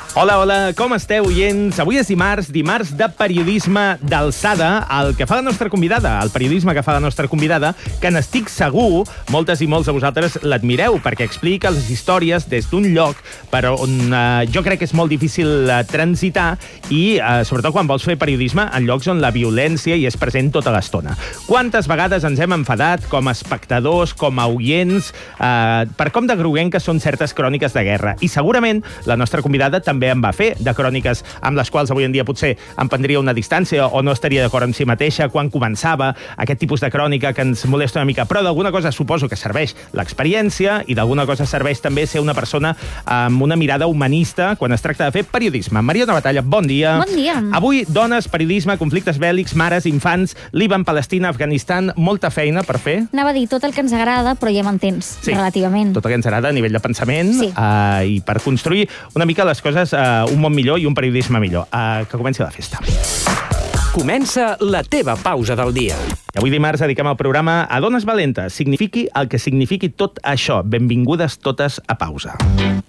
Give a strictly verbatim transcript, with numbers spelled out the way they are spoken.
Hola, hola, com esteu, oients? Avui és dimarts, dimarts de periodisme d'alçada, el que fa la nostra convidada, el periodisme que fa la nostra convidada, que n'estic segur, moltes i molts de vosaltres l'admireu, perquè explica les històries des d'un lloc per on eh, jo crec que és molt difícil eh, transitar i, eh, sobretot quan vols fer periodisme, en llocs on la violència hi és present tota l'estona. Quantes vegades ens hem enfadat com a espectadors, com a oients, eh, per com de groguenques són certes cròniques de guerra. I segurament la nostra convidada també en va fer, de cròniques amb les quals avui en dia potser em prendria una distància o no estaria d'acord amb si mateixa quan començava aquest tipus de crònica que ens molesta una mica, però d'alguna cosa suposo que serveix l'experiència i d'alguna cosa serveix també ser una persona amb una mirada humanista quan es tracta de fer periodisme. Mariona Batalla, bon dia. Bon dia. Avui, dones, periodisme, conflictes bèl·lics, mares, infants, Líban, Palestina, Afganistan, molta feina per fer. Anava a dir tot el que ens agrada, però ja m'entens, Sí, relativament. tot el que ens agrada a nivell de pensament Sí. uh, i per construir una mica les coses, uh, un món millor i un periodisme millor. Uh, que comenci la festa. Comença la teva pausa del dia. I avui dimarts dediquem el programa a Dones Valentes. Signifiqui el que signifiqui tot això. Benvingudes totes a pausa.